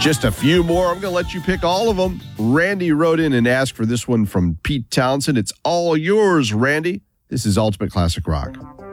Just a few more. I'm going to let you pick all of them. Randy wrote in and asked for this one from Pete Townsend. It's all yours, Randy. This is Ultimate Classic Rock.